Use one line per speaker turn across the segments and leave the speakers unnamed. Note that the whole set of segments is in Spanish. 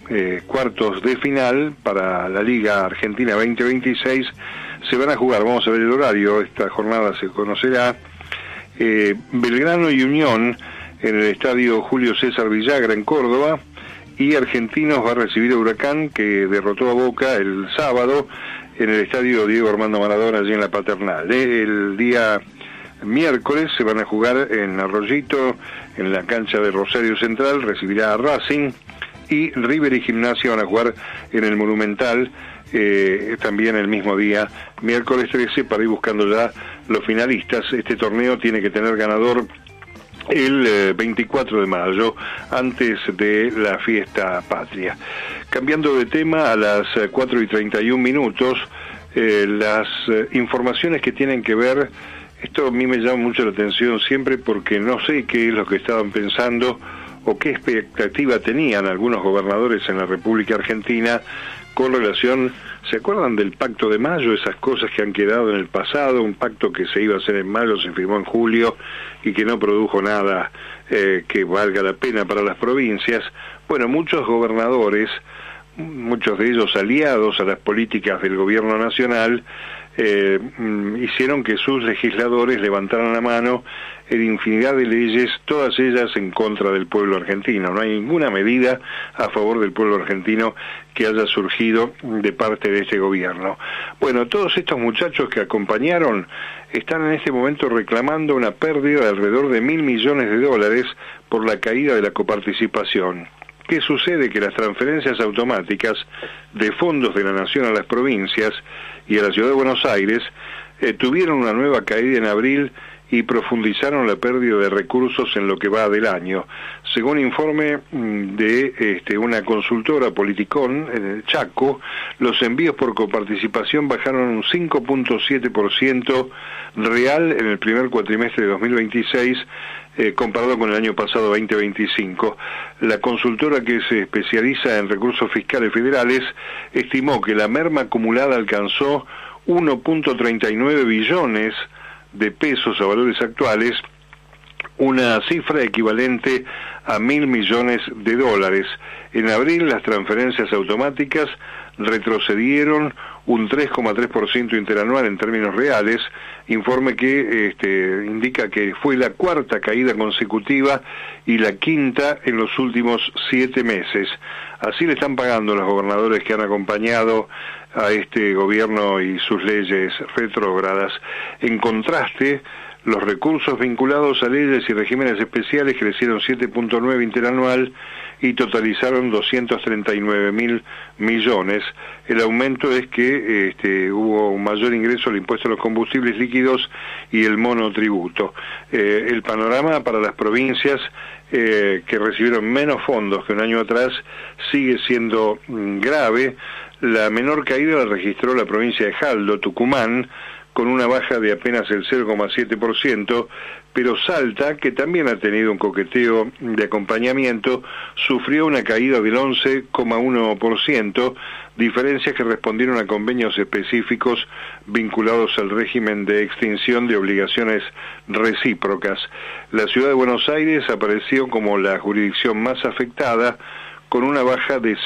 cuartos de final para la Liga Argentina 2026 se van a jugar, vamos a ver el horario, esta jornada se conocerá, Belgrano y Unión en el estadio Julio César Villagra en Córdoba, y Argentinos va a recibir a Huracán, que derrotó a Boca el sábado en el estadio Diego Armando Maradona allí en la Paternal. El día miércoles se van a jugar en Arroyito, en la cancha de Rosario Central, recibirá a Racing, y River y Gimnasia van a jugar en el Monumental, también el mismo día, miércoles 13, para ir buscando ya los finalistas. Este torneo tiene que tener ganador el 24 de mayo, antes de la fiesta patria. Cambiando de tema, a las 4:31, las informaciones que tienen que ver, esto a mí me llama mucho la atención siempre porque no sé qué es lo que estaban pensando o qué expectativa tenían algunos gobernadores en la República Argentina con relación, ¿se acuerdan del Pacto de Mayo? Esas cosas que han quedado en el pasado, un pacto que se iba a hacer en mayo, se firmó en julio y que no produjo nada que valga la pena para las provincias. Bueno, muchos gobernadores, muchos de ellos aliados a las políticas del gobierno nacional, hicieron que sus legisladores levantaran la mano en infinidad de leyes, todas ellas en contra del pueblo argentino. No hay ninguna medida a favor del pueblo argentino que haya surgido de parte de este gobierno. Bueno, todos estos muchachos que acompañaron están en este momento reclamando una pérdida de alrededor de $1.000 millones por la caída de la coparticipación. ¿Qué sucede? Que las transferencias automáticas de fondos de la Nación a las provincias y a la Ciudad de Buenos Aires tuvieron una nueva caída en abril y profundizaron la pérdida de recursos en lo que va del año. Según informe de una consultora Politicón en el Chaco, los envíos por coparticipación bajaron un 5.7% real en el primer cuatrimestre de 2026, comparado con el año pasado 2025. La consultora, que se especializa en recursos fiscales federales, estimó que la merma acumulada alcanzó 1.39 billones de pesos a valores actuales, una cifra equivalente a $1.000 millones. En abril, las transferencias automáticas retrocedieron un 3,3% interanual en términos reales, informe que indica que fue la cuarta caída consecutiva y la quinta en los últimos 7 meses. Así le están pagando los gobernadores que han acompañado a este gobierno y sus leyes retrógradas. En contraste, los recursos vinculados a leyes y regímenes especiales crecieron 7.9 interanual y totalizaron 239.000 millones. El aumento es que hubo un mayor ingreso al impuesto a los combustibles líquidos y el monotributo. El panorama para las provincias que recibieron menos fondos que un año atrás sigue siendo grave. La menor caída la registró la provincia de Jaldo, Tucumán, con una baja de apenas el 0,7%, pero Salta, que también ha tenido un coqueteo de acompañamiento, sufrió una caída del 11,1%, diferencias que respondieron a convenios específicos vinculados al régimen de extinción de obligaciones recíprocas. La Ciudad de Buenos Aires apareció como la jurisdicción más afectada, con una baja de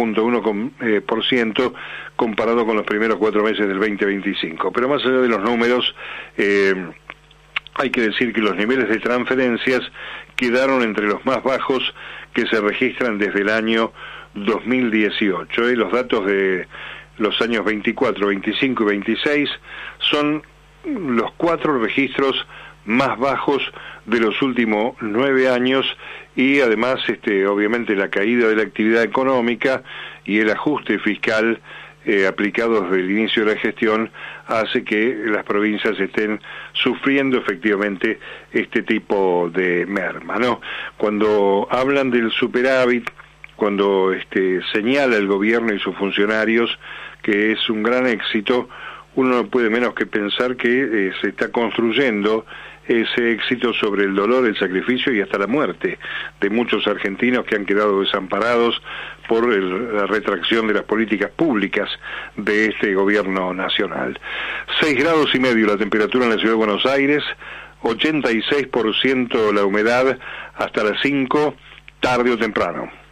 7.1% comparado con los primeros 4 meses del 2025. Pero más allá de los números, hay que decir que los niveles de transferencias quedaron entre los más bajos que se registran desde el año 2018. Los datos de los años 24, 25 y 26 son los 4 registros más bajos de los últimos 9 años, y además obviamente la caída de la actividad económica y el ajuste fiscal aplicado desde el inicio de la gestión hace que las provincias estén sufriendo efectivamente este tipo de merma, ¿no? Cuando hablan del superávit, cuando señala el gobierno y sus funcionarios que es un gran éxito, uno no puede menos que pensar que se está construyendo ese éxito sobre el dolor, el sacrificio y hasta la muerte de muchos argentinos que han quedado desamparados por la retracción de las políticas públicas de este gobierno nacional. 6,5 grados la temperatura en la Ciudad de Buenos Aires, 86% la humedad hasta las 5, tarde o temprano.